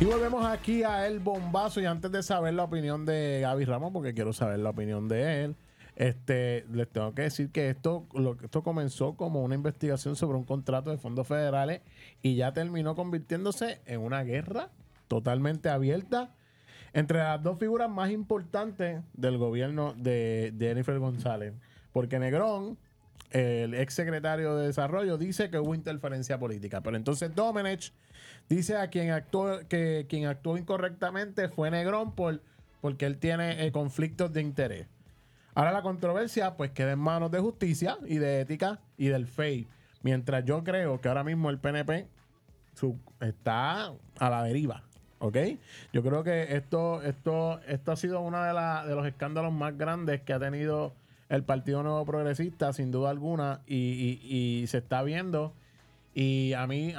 Y volvemos aquí a El Bombazo. Y antes de saber la opinión de Gaby Ramos, porque quiero saber la opinión de él, les tengo que decir que esto comenzó como una investigación sobre un contrato de fondos federales y ya terminó convirtiéndose en una guerra totalmente abierta entre las dos figuras más importantes del gobierno de Jennifer González. Porque Negrón, el ex secretario de Desarrollo, dice que hubo interferencia política. Pero entonces Domenech dice a quien actuó incorrectamente fue Negrón porque él tiene conflictos de interés. Ahora la controversia pues queda en manos de justicia y de ética y del FEI. Mientras yo creo que ahora mismo el PNP está a la deriva. ¿Ok? Yo creo que esto ha sido uno de los escándalos más grandes que ha tenido el Partido Nuevo Progresista, sin duda alguna, y se está viendo. Y a mí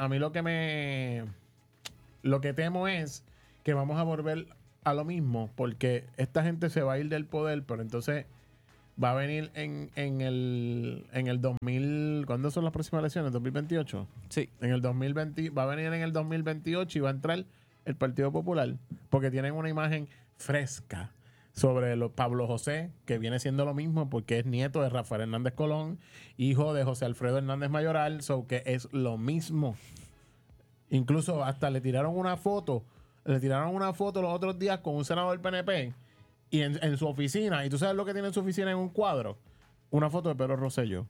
lo que temo es que vamos a volver a lo mismo, porque esta gente se va a ir del poder, pero entonces va a venir en el 2000. ¿Cuándo son las próximas elecciones? ¿2028? Sí. En el 2020, va a venir en el 2028 y va a entrar el Partido Popular, porque tienen una imagen fresca sobre Pablo José, que viene siendo lo mismo porque es nieto de Rafael Hernández Colón, hijo de José Alfredo Hernández Mayoral, que es lo mismo. Incluso hasta le tiraron una foto los otros días con un senador del PNP y en su oficina, y tú sabes lo que tiene en su oficina en un cuadro, una foto de Pedro Rosselló.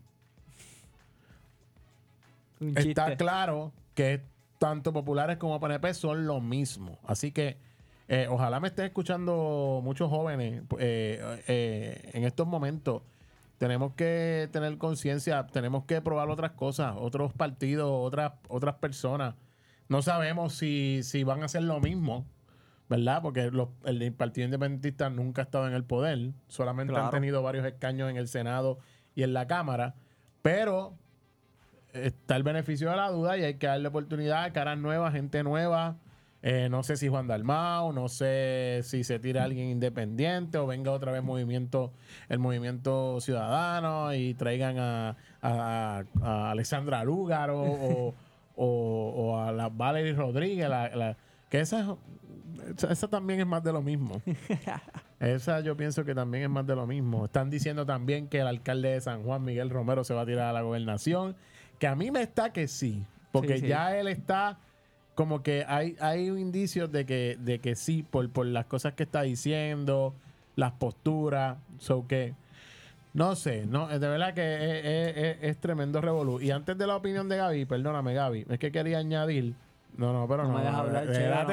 Está claro que tanto populares como PNP son lo mismo. Así que ojalá me estén escuchando muchos jóvenes en estos momentos. Tenemos que tener conciencia, tenemos que probar otras cosas, otros partidos, otras personas. No sabemos si van a hacer lo mismo, ¿verdad? Porque el Partido Independentista nunca ha estado en el poder, solamente han tenido varios escaños en el Senado y en la Cámara, pero está el beneficio de la duda y hay que darle oportunidad a caras nuevas, gente nueva. No sé si Juan Dalmau, no sé si se tira alguien independiente o venga otra vez el movimiento ciudadano y traigan a Alexandra Lúgaro o a la Valerie Rodríguez, que esa también es más de lo mismo. Esa yo pienso que también es más de lo mismo. Están diciendo también que el alcalde de San Juan, Miguel Romero, se va a tirar a la gobernación. Que a mí me está que sí. Porque sí. ya él está como que hay indicios de que sí, por las cosas que está diciendo, las posturas. Que no sé, de verdad que es tremendo revolú. Y antes de la opinión de Gaby, perdóname Gaby, es que quería añadir. Pero no me dejas hablar,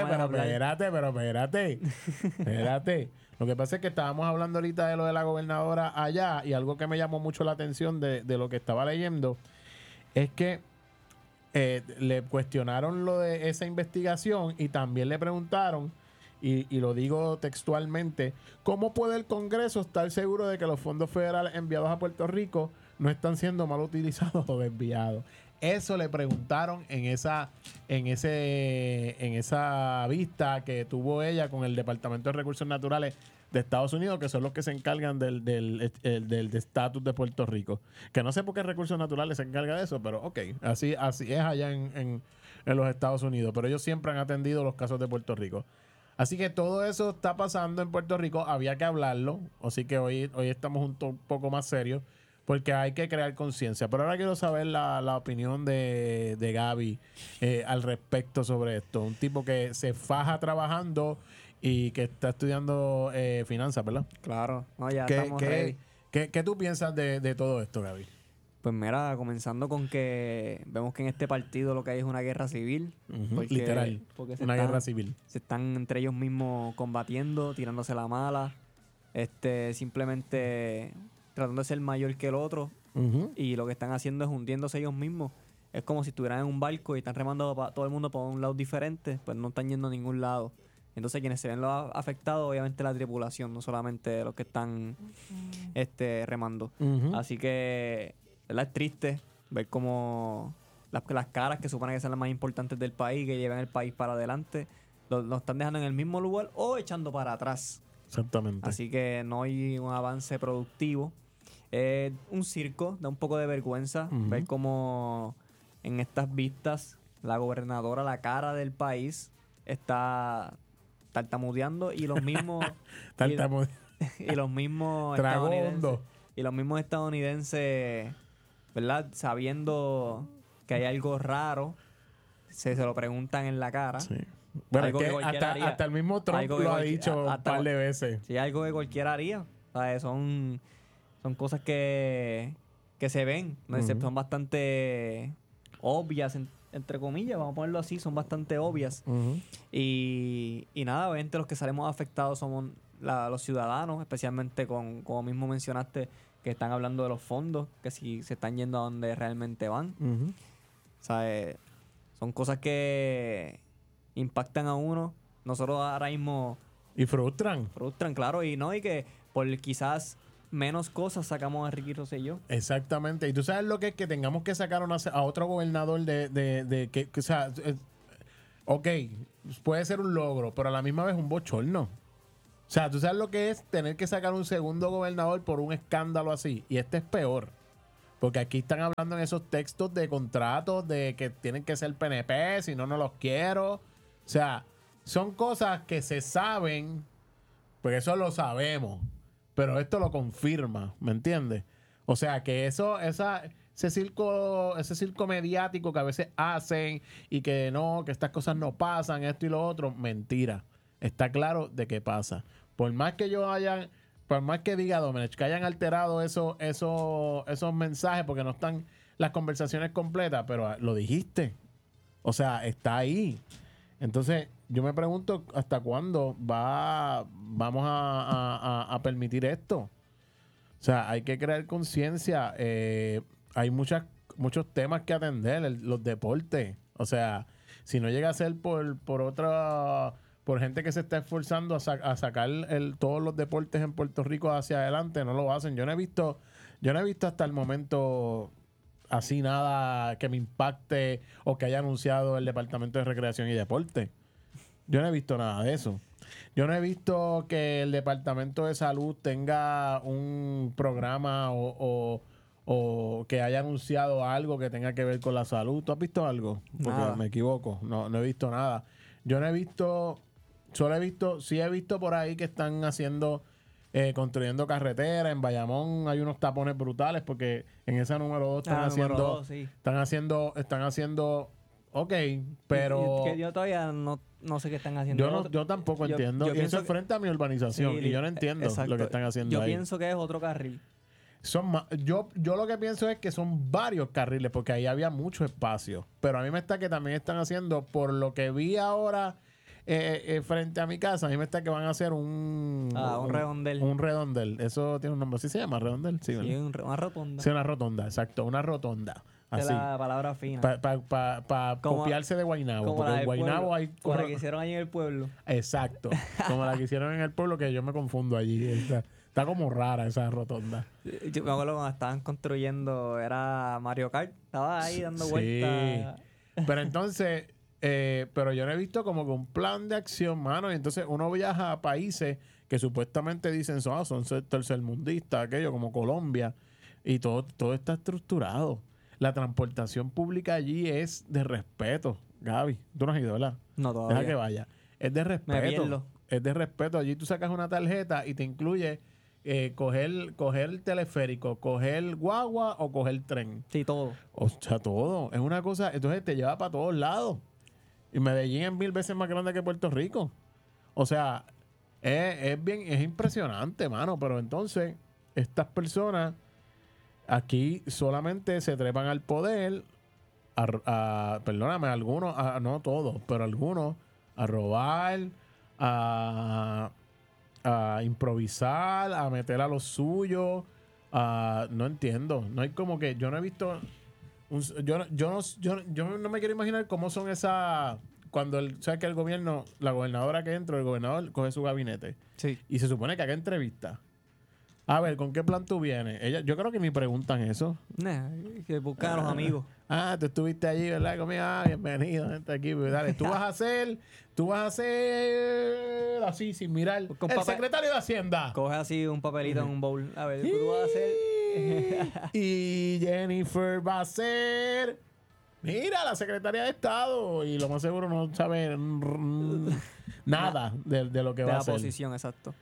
espérate. Lo que pasa es que estábamos hablando ahorita de lo de la gobernadora allá y algo que me llamó mucho la atención de lo que estaba leyendo es que le cuestionaron lo de esa investigación y también le preguntaron, y lo digo textualmente, ¿cómo puede el Congreso estar seguro de que los fondos federales enviados a Puerto Rico no están siendo mal utilizados o desviados? Eso le preguntaron en esa vista que tuvo ella con el Departamento de Recursos Naturales de Estados Unidos, que son los que se encargan del estatus de Puerto Rico. Que no sé por qué Recursos Naturales se encarga de eso, pero ok, así es allá en los Estados Unidos. Pero ellos siempre han atendido los casos de Puerto Rico. Así que todo eso está pasando en Puerto Rico, había que hablarlo, así que hoy estamos un poco más serios, porque hay que crear conciencia. Pero ahora quiero saber la opinión de Gaby al respecto sobre esto. Un tipo que se faja trabajando y que está estudiando finanzas, ¿verdad? Claro, no, ya estamos ready. ¿Qué tú piensas de todo esto, Gaby? Pues mira, comenzando con que vemos que en este partido lo que hay es una guerra civil. Literal, una guerra civil. Se están entre ellos mismos combatiendo, tirándose la mala, simplemente tratando de ser mayor que el otro. Y lo que están haciendo es hundiéndose ellos mismos. Es como si estuvieran en un barco y están remando todo el mundo por un lado diferente, pues no están yendo a ningún lado. Entonces quienes se ven afectados, obviamente la tripulación, no solamente los que están remando. Así que ¿verdad? Es triste ver cómo las caras que suponen que son las más importantes del país, que llevan el país para adelante, lo están dejando en el mismo lugar o echando para atrás. Exactamente. Así que no hay un avance productivo. Un circo, da un poco de vergüenza ver cómo en estas vistas la gobernadora, la cara del país, está tartamudeando y los mismos y los mismos Tragondo. estadounidenses, ¿verdad? Sabiendo que hay algo raro, se lo preguntan en la cara. Sí. Bueno, es Algo que que cualquiera haría. hasta el mismo Trump Algo que lo ha cualquier- dicho un hasta- par de veces. Sí, algo que cualquiera haría. ¿Sabes? Son cosas que se ven, ¿no? Ujú. Son bastante obvias, entre comillas, vamos a ponerlo así, son bastante obvias. Ujú. Y nada, obviamente los que salimos afectados somos los ciudadanos, especialmente como mismo mencionaste, que están hablando de los fondos, que si se están yendo a donde realmente van. Ujú. ¿Sabes? Son cosas que impactan a uno. Nosotros ahora mismo Y frustran. frustran, claro, y que por quizás menos cosas sacamos a Ricky Rosselló. Exactamente. Y tú sabes lo que es que tengamos que sacar a otro gobernador de o sea, ok, puede ser un logro, pero a la misma vez un bochorno. O sea, tú sabes lo que es tener que sacar un segundo gobernador por un escándalo así. Y este es peor. Porque aquí están hablando en esos textos de contratos de que tienen que ser PNP, si no, no los quiero. O sea, son cosas que se saben, porque eso lo sabemos. Pero esto lo confirma, ¿me entiendes? O sea, que ese circo mediático que a veces hacen y que no, que estas cosas no pasan, esto y lo otro, mentira. Está claro de qué pasa. Por más que diga Domenech que hayan alterado esos mensajes porque no están las conversaciones completas, pero lo dijiste. O sea, está ahí. Entonces, yo me pregunto hasta cuándo vamos a permitir esto. O sea, hay que crear conciencia. Hay muchos temas que atender, los deportes. O sea, si no llega a ser por gente que se está esforzando a sacar todos los deportes en Puerto Rico hacia adelante, no lo hacen. Yo no he visto hasta el momento así nada que me impacte o que haya anunciado el Departamento de Recreación y Deporte. Yo no he visto nada de eso. Yo no he visto que el Departamento de Salud tenga un programa o que haya anunciado algo que tenga que ver con la salud. ¿Tú has visto algo? Porque Nada. me equivoco. No he visto nada. Yo no he visto... sí he visto por ahí que están construyendo carretera. En Bayamón hay unos tapones brutales porque en esa número 2 Número 2, sí. están haciendo, ok, pero Que yo todavía no sé qué están haciendo. yo tampoco yo- entiendo. yo Y eso pienso es frente a mi urbanización Sí, y yo no entiendo exacto. lo que están haciendo Yo ahí. pienso que es otro carril. Yo lo que pienso es que son varios carriles porque ahí había mucho espacio. Pero a mí me está que también están haciendo, por lo que vi ahora frente a mi casa, a mí me está que van a hacer un redondel. Un redondel. Eso tiene un nombre. ¿Sí se llama redondel? Sí, Sí, ¿verdad? una rotonda. Sí, una rotonda, exacto. Una rotonda. Es Así. la palabra fina. Para Como- copiarse de Guaynabo. como Porque la en del Guaynabo pueblo, hay... como la que hicieron ahí en el pueblo. Exacto. Como la que hicieron en el pueblo, que yo me confundo allí. Está como rara esa rotonda. Yo me acuerdo cuando estaban construyendo, era Mario Kart. Estaba ahí dando Sí. vueltas. Pero entonces... pero yo no he visto como que un plan de acción, mano. Y entonces uno viaja a países que supuestamente dicen son tercermundistas, aquello como Colombia. Y todo está estructurado. La transportación pública allí es de respeto. Gaby, tú no has ido, ¿verdad? No, todavía. Deja que vaya. Es de Me respeto. pierdo. Es de respeto. Allí tú sacas una tarjeta y te incluye coger el teleférico, coger guagua o coger tren. Sí, todo. O sea, todo. Es una cosa... Entonces te lleva para todos lados. Y Medellín es 1000 veces más grande que Puerto Rico. O sea, es impresionante, mano. Pero entonces, estas personas aquí solamente se trepan al poder, perdóname, algunos, no todos, pero algunos, a robar, a improvisar, a meter a los suyos. No entiendo. No hay como que... Yo no he visto... Yo no me quiero imaginar cómo son esas... Cuando sabes que el gobierno, la gobernadora que entra, el gobernador coge su gabinete. Sí. Y se supone que haga entrevista. A ver, ¿con qué plan tú vienes? Yo creo que ni preguntan eso. Nah, que buscan a los amigos. Tú estuviste allí, ¿verdad? Conmigo, bienvenido, gente aquí. Dale, tú vas a hacer así, sin mirar. Con El papel. secretario de Hacienda. Coge así un papelito en un bowl. A ver, ¿qué tú vas a hacer? Y Jennifer va a ser Mira, la secretaria de Estado. Y lo más seguro no sabe nada de lo que va a hacer. De la posición, exacto.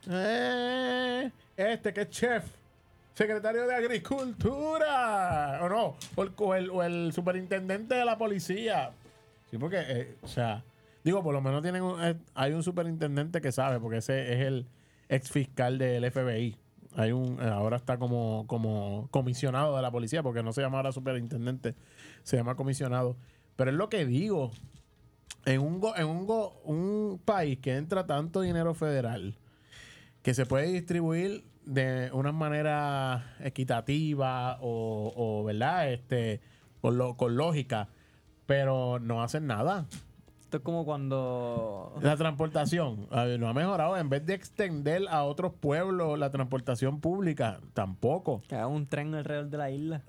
Este que es chef. Secretario de Agricultura. O no. O el superintendente de la policía. Sí, porque, o sea, digo, por lo menos hay un superintendente que sabe, porque ese es el ex fiscal del FBI. Ahora está como comisionado de la policía, porque no se llama ahora superintendente, se llama comisionado. Pero es lo que digo. En un país que entra tanto dinero federal, que se puede distribuir de una manera equitativa o ¿verdad? Con lógica, pero no hacen nada. Esto es como cuando... La transportación no ha mejorado. En vez de extender a otros pueblos la transportación pública, tampoco. Que hagan un tren alrededor de la isla.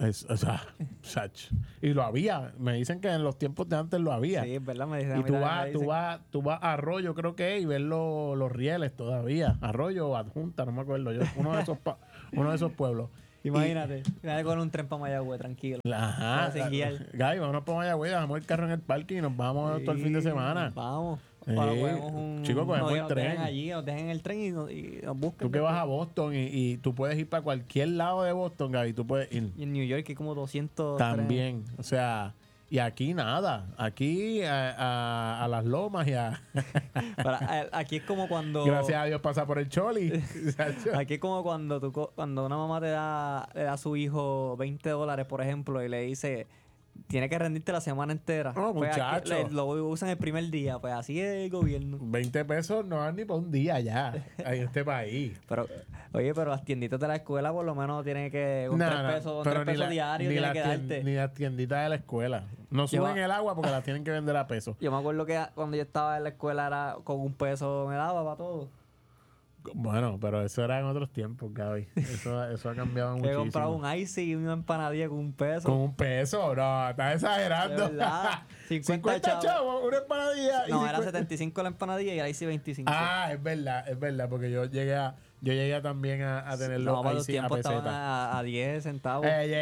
Y lo había. Me dicen que en los tiempos de antes lo había. Sí, es verdad. Me dicen, y tú vas a Arroyo, creo que es, y ves los rieles todavía. Arroyo o Adjunta, no me acuerdo yo. Uno de esos pueblos. Imagínate, con un tren para Mayagüez, tranquilo. Ajá. Gaby, vámonos para Mayagüez, dejamos el carro en el parque y nos vamos todo el fin de semana. Vamos. Chico, cogemos el tren. Nos dejen el tren y nos buscan. Tú que vas a Boston y tú puedes ir para cualquier lado de Boston, Gaby, tú puedes ir. Y en New York hay como 200 también, o sea... Y aquí nada. Aquí a las lomas y a... Aquí es como cuando... Gracias a Dios pasa por el Choli. Aquí es como cuando una mamá le da a su hijo $20, por ejemplo, y le dice... Tiene que rendirte la semana entera. No, pues muchacho. lo usan el primer día. Pues así es el gobierno. 20 pesos no dan ni para un día ya en este país. Pero las tienditas de la escuela por lo menos tienen que... Con 3 pesos diarios tienen que darte. Ni las tienditas de la escuela. No suben el agua porque las tienen que vender a peso. Yo me acuerdo que cuando yo estaba en la escuela era con $1 me daba para todo. Bueno, pero eso era en otros tiempos, Gaby. Eso ha cambiado muchísimo. He comprado un icy y una empanadilla con $1. ¿Con $1? No, estás exagerando. De verdad. 50 chavos, una empanadilla. No, era 75 la empanadilla y el icy 25. Ah, es verdad, porque yo llegué también a tenerlo. No, para los tiempos estaban a 10 centavos.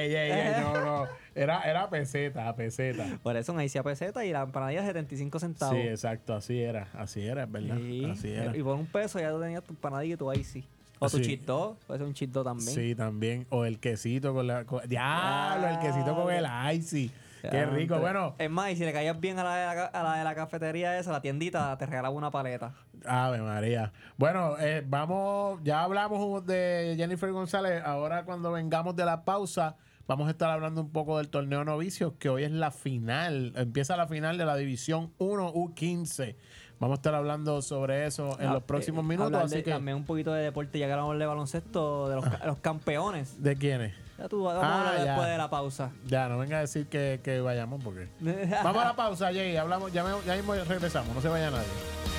No. Era peseta. Por eso un icy a peseta y la empanadilla 75 centavos. Sí, exacto, así era, es verdad. Sí. Así era. Y por $1 ya tú tenías tu empanadilla y tu icy. O tu cheat dog, puede ser un cheat dog también. Sí, también. O el quesito con la... ¡Diablo! El quesito con el icy. Qué rico. Bueno. Es más, y si le caías bien a la de la cafetería esa, la tiendita, te regalaba una paleta. Ave María. Bueno, vamos... Ya hablamos de Jennifer González. Ahora cuando vengamos de la pausa, vamos a estar hablando un poco del torneo novicios, que hoy es la final. Empieza la final de la División 1 U15. Vamos a estar hablando sobre eso en los próximos minutos. Así que también un poquito de deporte, ya que hablamos de baloncesto, de los campeones. ¿De quiénes? Ya tú, vamos a hablar después de la pausa. Ya, no venga a decir que vayamos porque... Vamos a la pausa, Jay. Hablamos, ya mismo regresamos. No se vaya nadie.